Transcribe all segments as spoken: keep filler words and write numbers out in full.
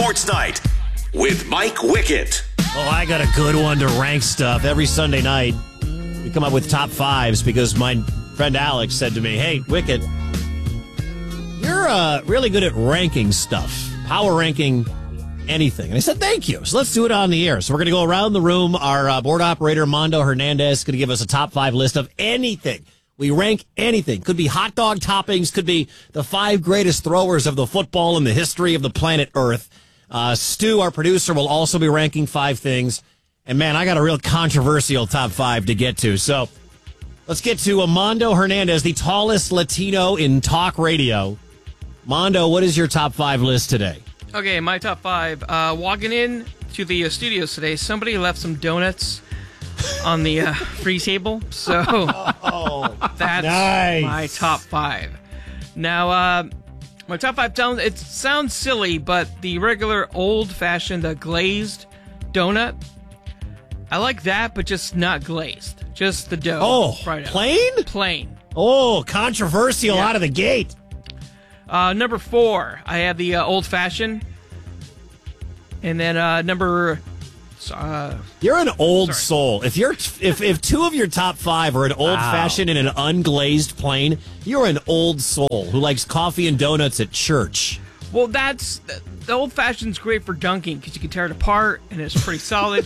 Sports Night with Mike Wickett. Oh, I got a good one to rank stuff. Every Sunday night, we come up with top fives because my friend Alex said to me, hey, Wickett, you're uh, really good at ranking stuff, power ranking anything. And I said, thank you. So let's do it on the air. So we're going to go around the room. Our uh, board operator, Mondo Hernandez, is going to give us a top five list of anything. We rank anything. Could be hot dog toppings, could be the five greatest throwers of the football in the history of the planet Earth. Uh, Stu, our producer, will also be ranking five things. And, man, I got a real controversial top five to get to. So let's get to Mondo Hernandez, the tallest Latino in talk radio. Mondo, what is your top five list today? Okay, my top five. Uh, walking in to the uh, studios today, somebody left some donuts on the uh, free table. So oh, that's nice. my top five. Now, uh, my top five sounds, it sounds silly, but the regular old-fashioned uh, glazed donut, I like that, but just not glazed. Just the dough. Oh, right out. plain? Plain. Oh, controversial Yeah. out of the gate. Uh, number four, I have the uh, old-fashioned. And then uh, number... Uh, You're an old sorry. soul. If you're if if two of your top five are an old fashioned and an unglazed plain, you're an old soul who likes coffee and donuts at church. Well, that's the old fashioned's great for dunking because you can tear it apart and it's pretty solid.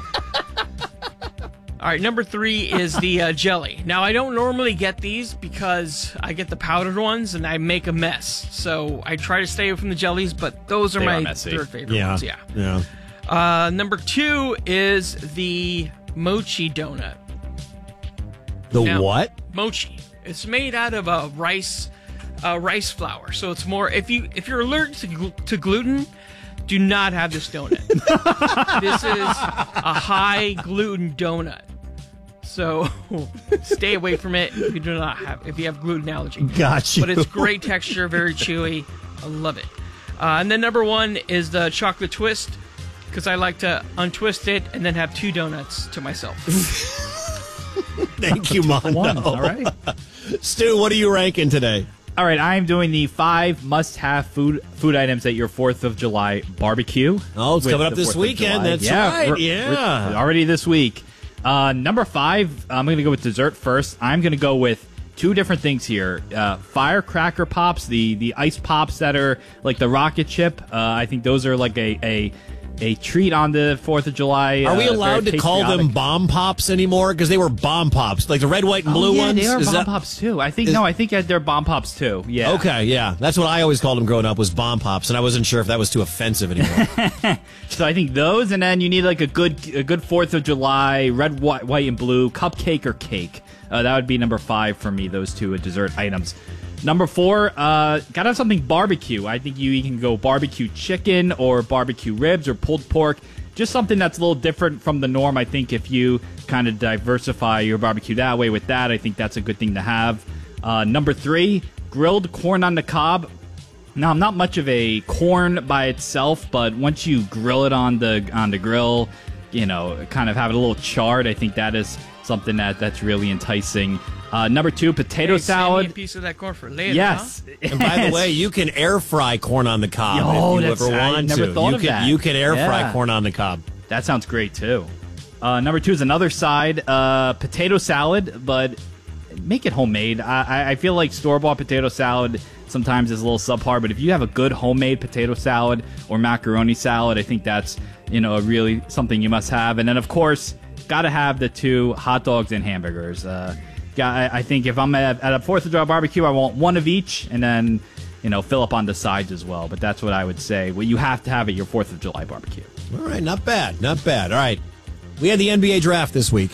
All right, number three is the uh, jelly. Now, I don't normally get these because I get the powdered ones and I make a mess. So I try to stay away from the jellies, but those are They my are messy. third favorite Yeah, ones. Yeah. yeah. Uh, number two is the mochi donut. The Now, what? Mochi. It's made out of a rice, uh, rice flour. So it's more. If you if you're allergic to, gl- to gluten, do not have this donut. This is a high gluten donut. So stay away from it if you do not have if you have gluten allergy. Got you. But it's great texture, very chewy. I love it. Uh, and then number one is the chocolate twist because I like to untwist it and then have two donuts to myself. Thank you, Mondo. One, all right. Stu, what are you ranking today? All right, I am doing the five must-have food food items at your fourth of July barbecue. Oh, it's with coming up the this fourth of weekend. July. That's yeah, right. we're- Yeah. we're already this week. Uh, number five, I'm going to go with dessert first. I'm going to go with two different things here. Uh, firecracker pops, the the ice pops that are like the rocket chip. Uh, I think those are like a a, a treat on the fourth of July. Are we uh, allowed very to call them patriotic. bomb pops anymore? Because they were bomb pops, like the red, white, and blue oh, yeah, ones. they are Is bomb that- pops too. I think is- no, I think they're bomb pops too. Yeah. Okay, yeah, that's what I always called them growing up was bomb pops, and I wasn't sure if that was too offensive anymore. So I think those, and then you need like a good a good Fourth of July red, white, white, and blue cupcake or cake. Uh, that would be number five for me. Those two dessert items. Number four, uh, gotta have something barbecue. I think you, you can go barbecue chicken or barbecue ribs or pulled pork. Just something that's a little different from the norm. I think if you kind of diversify your barbecue that way with that, I think that's a good thing to have. Uh, number three, grilled corn on the cob. Now, I'm not much of a corn by itself, but once you grill it on the on the grill, you know, kind of have it a little charred, I think that is something that, that's really enticing. Uh, number two, potato Hey, save me salad. a piece of that corn for later. Yes. And by the way, you can air fry corn on the cob Yo, if you that's- ever I want never to. thought you of can that. you can air fry Yeah. corn on the cob. That sounds great too. Uh, number two is another side, uh, potato salad, but make it homemade. I, I- I feel like store-bought potato salad sometimes is a little subpar, but if you have a good homemade potato salad or macaroni salad, I think that's, you know, really something you must have. And then, of course, got to have the two hot dogs and hamburgers. Uh, yeah, I, I think if I'm at, at a fourth of July barbecue, I want one of each, and then, you know, fill up on the sides as well. But that's what I would say. What you have to have at your fourth of July barbecue. All right, not bad, not bad. All right, we had the N B A draft this week.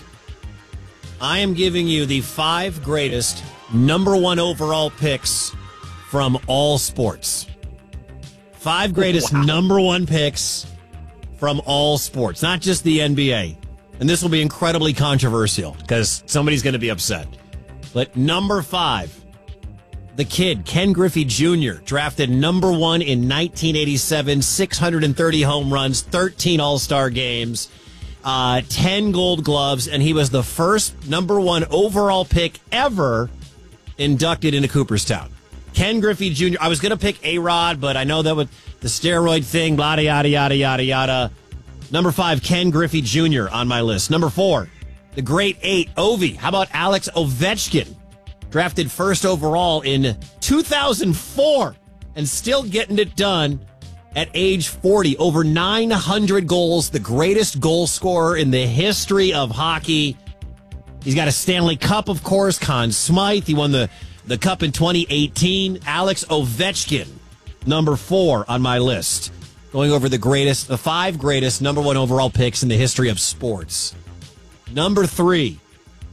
I am giving you the five greatest number one overall picks from all sports. Five greatest Wow. number one picks from all sports, not just the N B A. And this will be incredibly controversial because somebody's going to be upset. But number five, the kid, Ken Griffey Junior, drafted number one in nineteen eighty-seven, six hundred thirty home runs, thirteen All-Star games, uh, ten Gold Gloves, and he was the first number one overall pick ever inducted into Cooperstown. Ken Griffey Junior I was going to pick A-Rod, but I know that would the steroid thing, blah, yada, yada, yada, yada. Number five, Ken Griffey Junior on my list. Number four, the great eight, Ovi. How about Alex Ovechkin? Drafted first overall in two thousand four and still getting it done at age forty. Over nine hundred goals, the greatest goal scorer in the history of hockey. He's got a Stanley Cup, of course, Conn Smythe. He won the, the Cup in twenty eighteen. Alex Ovechkin, number four on my list. Going over the greatest, the five greatest number one overall picks in the history of sports. Number three.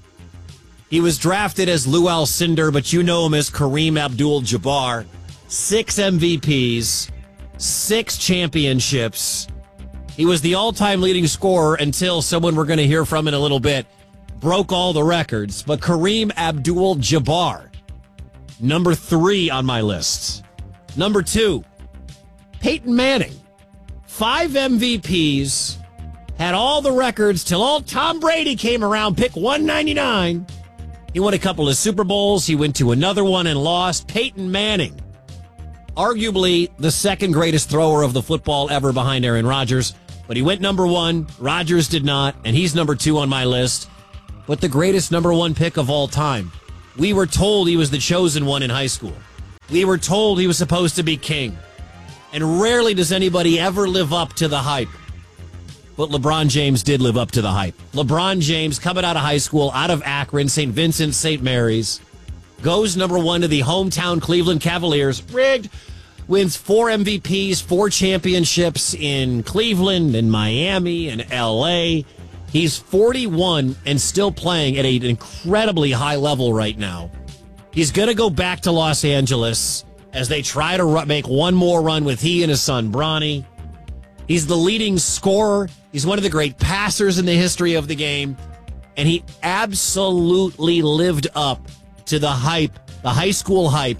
He was drafted as Lou Alcindor, but you know him as Kareem Abdul-Jabbar. Six M V Ps, six championships. He was the all-time leading scorer until someone we're going to hear from in a little bit broke all the records. But Kareem Abdul-Jabbar, number three on my list. Number two, Peyton Manning. Five M V Ps, had all the records till old Tom Brady came around, pick one ninety-nine. He won a couple of Super Bowls. He went to another one and lost. Peyton Manning, arguably the second greatest thrower of the football ever behind Aaron Rodgers. But he went number one. Rodgers did not, and he's number two on my list. But the greatest number one pick of all time. We were told he was the chosen one in high school. We were told he was supposed to be king. And rarely does anybody ever live up to the hype. But LeBron James did live up to the hype. LeBron James, coming out of high school, out of Akron, Saint Vincent, Saint Mary's, goes number one to the hometown Cleveland Cavaliers. Rigged. Wins four M V Ps, four championships in Cleveland and Miami and L A. He's forty-one and still playing at an incredibly high level right now. He's going to go back to Los Angeles as they try to ru- make one more run with he and his son, Bronny. He's the leading scorer. He's one of the great passers in the history of the game. And he absolutely lived up to the hype, the high school hype,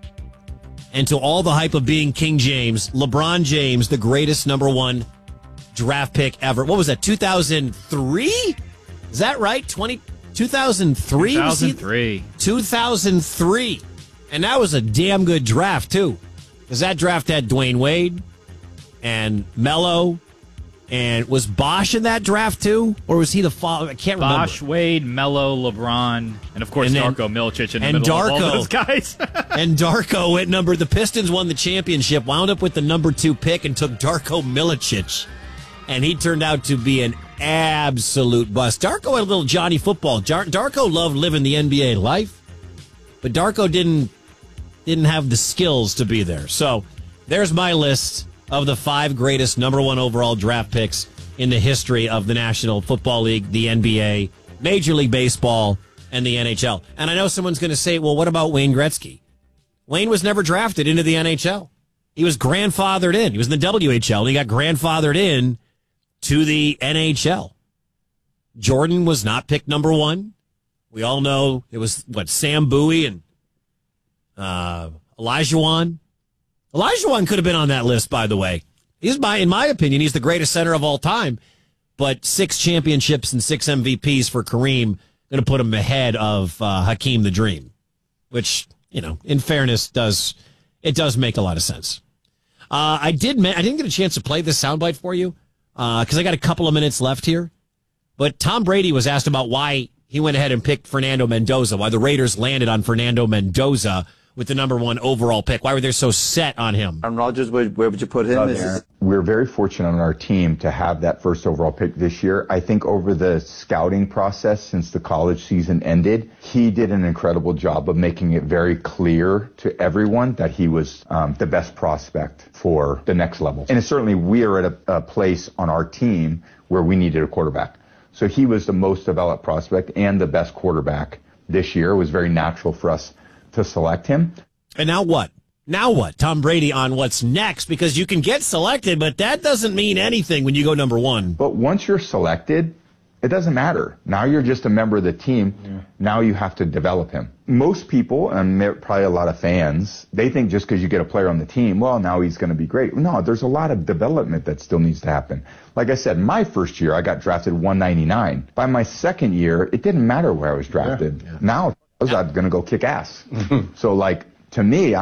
and to all the hype of being King James. LeBron James, the greatest number one draft pick ever. What was that, two thousand three? Is that right? twenty, two thousand three? two thousand three. two thousand three. And that was a damn good draft, too. Because that draft had Dwayne Wade and Melo. And was Bosch in that draft, too? Or was he the father? I can't remember. Bosch, Wade, Melo, LeBron, and of course And then- Darko Milicic in the and middle Darko. of all those guys. And Darko went number. The Pistons won the championship, wound up with the number two pick, and took Darko Milicic. And he turned out to be an absolute bust. Darko had a little Johnny football. Jar- Darko loved living the N B A life, but Darko didn't didn't have the skills to be there. So there's my list of the five greatest number one overall draft picks in the history of the National Football League, the N B A, Major League Baseball, and the N H L. And I know someone's going to say, well, what about Wayne Gretzky? Wayne was never drafted into the N H L. He was grandfathered in. He was in the W H L, and he got grandfathered in to the N H L. Jordan was not picked number one. We all know it was, what, Sam Bowie and uh, Olajuwon. Olajuwon could have been on that list, by the way. He's, by, in my opinion, he's the greatest center of all time. But six championships and six M V Ps for Kareem, going to put him ahead of uh, Hakeem the Dream, which, you know, in fairness, does it does make a lot of sense. Uh, I did. I didn't get a chance to play this soundbite for you because uh, I got a couple of minutes left here. But Tom Brady was asked about why he went ahead and picked Fernando Mendoza, why the Raiders landed on Fernando Mendoza with the number one overall pick. Why were they so set on him? Aaron Rodgers, where, where would you put him? Is this- We're very fortunate on our team to have that first overall pick this year. I think over the scouting process since the college season ended, he did an incredible job of making it very clear to everyone that he was um, the best prospect for the next level. And certainly we are at a, a place on our team where we needed a quarterback. So he was the most developed prospect and the best quarterback this year. It was very natural for us to select him. And now what? Now what? Tom Brady on what's next, because you can get selected, but that doesn't mean anything when you go number one. But once you're selected, it doesn't matter. Now you're just a member of the team. Yeah. Now you have to develop him. Most people, and probably a lot of fans, they think just because you get a player on the team, well, now he's going to be great. No, there's a lot of development that still needs to happen. Like I said, my first year, I got drafted one ninety-nine. By my second year, it didn't matter where I was drafted. Yeah. Yeah. Now I was going to go kick ass. So, like, to me, I don't give a shit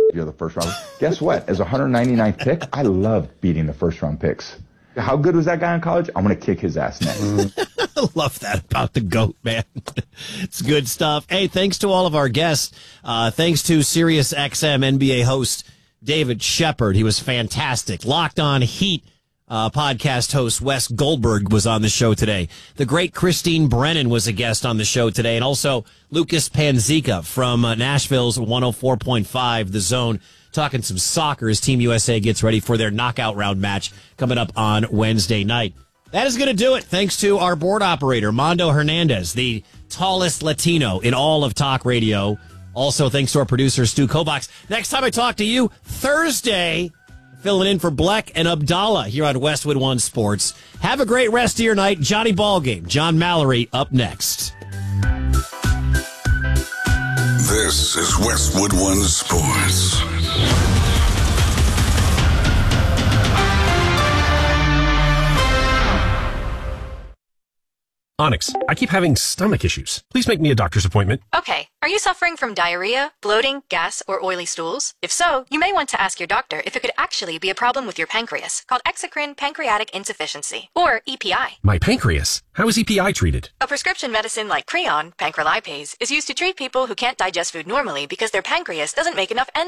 you're the first round. Guess what? As a one hundred ninety-ninth pick, I love beating the first round picks. How good was that guy in college? I'm going to kick his ass next. I love that about the GOAT, man. It's good stuff. Hey, thanks to all of our guests. Uh, thanks to Sirius X M N B A host David Shepard. He was fantastic. Locked On Heat uh, podcast host Wes Goldberg was on the show today. The great Christine Brennan was a guest on the show today. And also Lucas Panzica from uh, Nashville's one oh four point five The Zone. Talking some soccer as Team U S A gets ready for their knockout round match coming up on Wednesday night. That is going to do it. Thanks to our board operator, Mondo Hernandez, the tallest Latino in all of talk radio. Also, thanks to our producer, Stu Kovacs. Next time I talk to you, Thursday, filling in for Bleck and Abdallah here on Westwood One Sports. Have a great rest of your night. Johnny Ballgame, John Mallory, up next. This is Westwood One Sports. Onyx, I keep having stomach issues. Please make me a doctor's appointment. Okay, are you suffering from diarrhea, bloating, gas, or oily stools? If so, you may want to ask your doctor if it could actually be a problem with your pancreas, called exocrine pancreatic insufficiency, or E P I. My pancreas? How is E P I treated? A prescription medicine like Creon, pancrelipase, is used to treat people who can't digest food normally because their pancreas doesn't make enough enzymes.